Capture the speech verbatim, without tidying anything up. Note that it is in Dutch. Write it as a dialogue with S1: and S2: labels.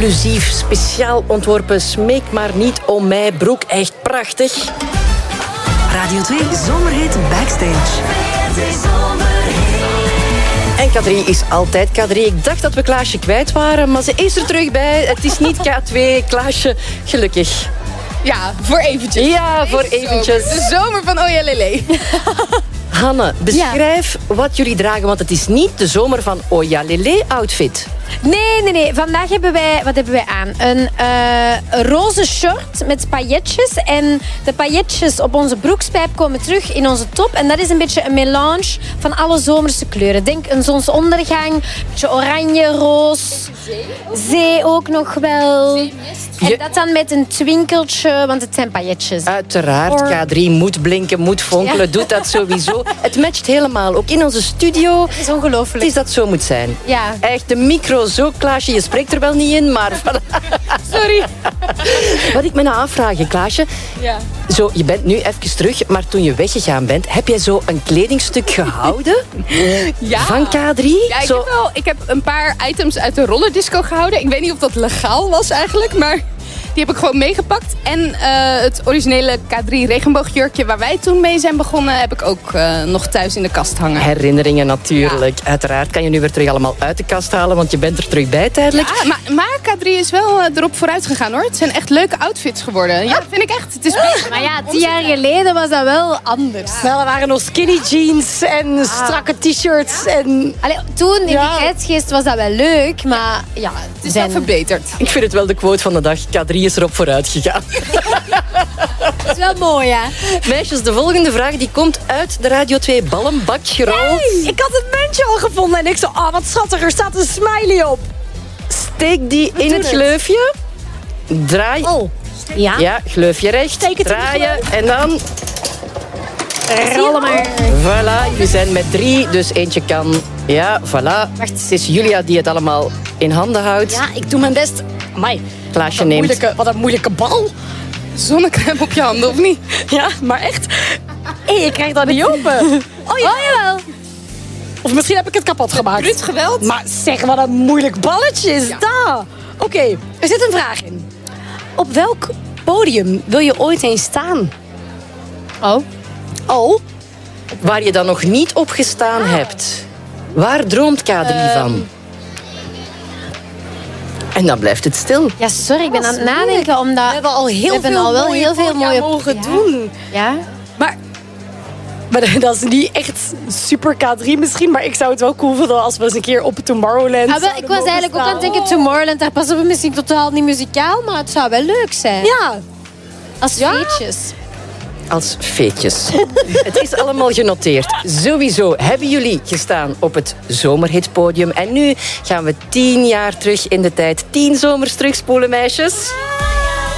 S1: exclusief, speciaal ontworpen Smeek maar niet om mij broek. Echt prachtig.
S2: Radio twee Zomerhit Backstage.
S1: En K drie is altijd K drie. Ik dacht dat we Klaasje kwijt waren, maar ze is er terug bij. Het is niet K twee. Klaasje, gelukkig.
S3: Ja, voor eventjes.
S1: Ja, voor eventjes.
S3: De zomer van Oja Lele.
S1: Hanne, beschrijf ja. wat jullie dragen, want het is niet de zomer van Oja Lele outfit.
S4: Nee, nee, nee. Vandaag hebben wij, wat hebben wij aan? Een uh, roze short met pailletjes. En de pailletjes op onze broekspijp komen terug in onze top. En dat is een beetje een melange van alle zomerse kleuren. Denk een zonsondergang, een beetje oranje, roos. Zee ook, Zee ook nog wel. En Je... dat dan met een twinkeltje, want het zijn pailletjes.
S1: Uiteraard, Or... K drie moet blinken, moet fonkelen, ja. doet dat sowieso. Het matcht helemaal, ook in onze studio.
S4: Het is ongelooflijk.
S1: Het is dat zo moet zijn.
S4: Ja.
S1: Echt, de micro zo, Klaasje, je spreekt er wel niet in, maar...
S4: Sorry.
S1: Wat ik me nou afvraag, Klaasje.
S3: Ja.
S1: Zo, je bent nu even terug, maar toen je weggegaan bent, heb jij zo een kledingstuk gehouden?
S3: Ja.
S1: Van K drie?
S3: Ja, ik,
S1: zo...
S3: heb wel, ik heb een paar items uit de rollerdisco gehouden. Ik weet niet of dat legaal was eigenlijk, maar... Die heb ik gewoon meegepakt. En uh, het originele K drie regenboogjurkje waar wij toen mee zijn begonnen... heb ik ook uh, nog thuis in de kast hangen.
S1: Herinneringen natuurlijk. Ja. Uiteraard kan je nu weer terug allemaal uit de kast halen... want je bent er terug bij tijdelijk.
S3: Ja, maar, maar K drie is wel uh, erop vooruit gegaan, hoor. Het zijn echt leuke outfits geworden. Ja, dat vind ik echt. Het is beter.
S4: Maar ja, tien jaar geleden was dat wel anders.
S5: Ja. Nou, er waren nog skinny jeans en ah. strakke t-shirts. En...
S4: Allee, toen, in ja. die tijdsgeest, was dat wel leuk. Maar ja,
S3: het is zijn... wel verbeterd.
S1: Ik vind het wel de quote van de dag. K drie is erop vooruit gegaan.
S4: Dat is wel mooi, hè?
S1: Meisjes, de volgende vraag die komt uit de Radio twee ballenbakgerol.
S5: Hey, ik had het muntje al gevonden en ik zo, ah, oh, wat schattig, er staat een smiley op.
S1: Steek die in het gleufje. Draai.
S5: Oh,
S4: ja.
S1: Ja, gleufje recht.
S5: Steek het
S1: draaien en dan...
S5: Rollen maar.
S1: Voilà, jullie zijn met drie, dus eentje kan... Ja, voilà. Wacht. Het is Julia die het allemaal in handen houdt.
S5: Ja, ik doe mijn best. Amai.
S1: Klaasje
S5: wat,
S1: neemt...
S5: moeilijke, wat een moeilijke bal.
S3: Zonnecrème op je handen, of niet?
S5: Ja, maar echt. Hé, hey, ik krijg dat niet open.
S4: Oh, ja. oh jawel.
S5: Of misschien heb ik het kapot gemaakt.
S3: Bruut geweld.
S5: Maar zeg, wat een moeilijk balletje is ja. dat. Oké, okay, er zit een vraag in. Op welk podium wil je ooit eens staan?
S4: Oh.
S5: Oh?
S1: Waar je dan nog niet op gestaan ah. hebt. Waar droomt K drie uh. van? En dan blijft het stil.
S4: Ja, sorry, ik ben aan het nadenken. Omdat
S5: we hebben al heel
S4: we
S5: veel
S4: al wel
S5: mooie,
S4: heel veel mooie
S5: mogen
S4: ja.
S5: doen.
S4: Ja.
S5: Maar, maar dat is niet echt super K drie misschien. Maar ik zou het wel cool vinden als we eens een keer op Tomorrowland
S4: ah, wel, Ik was eigenlijk staan. ook aan het denken, Tomorrowland, daar passen we misschien totaal niet muzikaal. Maar het zou wel leuk zijn.
S5: Ja.
S4: Als
S5: ja.
S4: feetjes.
S1: Als feetjes. Het is allemaal genoteerd. Sowieso hebben jullie gestaan op het zomerhitpodium. En nu gaan we tien jaar terug in de tijd. Tien zomers terugspoelen, meisjes.